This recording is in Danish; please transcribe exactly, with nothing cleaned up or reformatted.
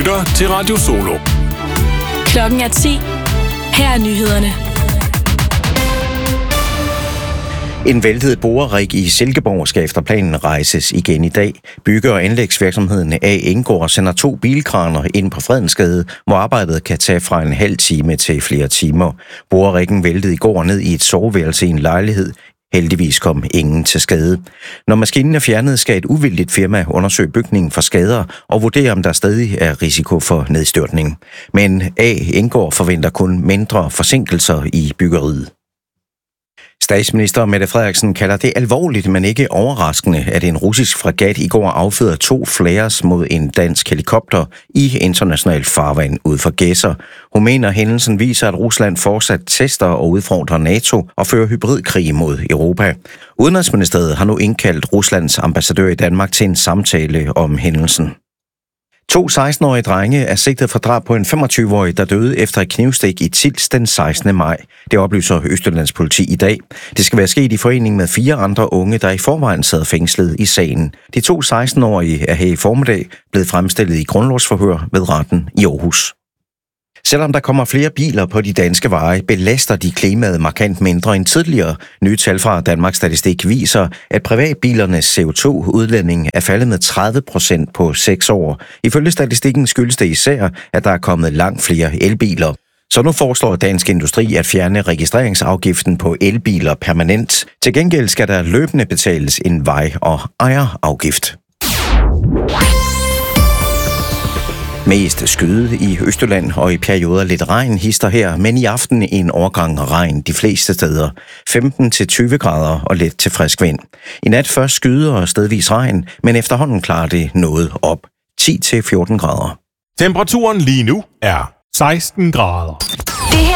lytter til Radio Solo. Klokken er ti. Her er nyhederne. En væltet borerig i Silkeborg skal efter planen rejses igen i dag. Bygge- og anlægsvirksomheden A. Enggaard sender to bilkraner ind på Fredensgade, hvor arbejdet kan tage fra en halv time til flere timer. Boreriggen væltede i går ned i et soveværelse i en lejlighed. Heldigvis kom ingen til skade. Når maskinen er fjernet, skal et uvildigt firma undersøge bygningen for skader og vurdere, om der stadig er risiko for nedstyrtning. Men A. Enggaard forventer kun mindre forsinkelser i byggeriet. Statsminister Mette Frederiksen kalder det alvorligt, men ikke overraskende, at en russisk fregat i går affyrede to flares mod en dansk helikopter i international farvand ud for Gedser. Hun mener, at hændelsen viser, at Rusland fortsat tester og udfordrer NATO og fører hybridkrig mod Europa. Udenrigsministeriet har nu indkaldt Ruslands ambassadør i Danmark til en samtale om hændelsen. To seksten-årige drenge er sigtet for drab på en femogtyve-årig, der døde efter et knivstik i Tilst den sekstende maj. Det oplyser Østjyllands politi i dag. Det skal være sket i forening med fire andre unge, der i forvejen sad fængslet i sagen. De to seksten-årige er her i formiddag blevet fremstillet i grundlovsforhør ved retten i Aarhus. Selvom der kommer flere biler på de danske veje, belaster de klimaet markant mindre end tidligere. Nye tal fra Danmarks Statistik viser, at privatbilernes C O to udledning er faldet med tredive procent på seks år. Ifølge statistikken skyldes det især, at der er kommet langt flere elbiler. Så nu foreslår Dansk Industri at fjerne registreringsafgiften på elbiler permanent. Til gengæld skal der løbende betales en vej- og ejerafgift. Mest skyde i Østjylland og i perioder lidt regn hister her, men i aften en overgang regn de fleste steder. femten til tyve grader og let til frisk vind. I nat først skyde og stedvis regn, men efterhånden klarer det noget op. ti til fjorten grader. Temperaturen lige nu er seksten grader.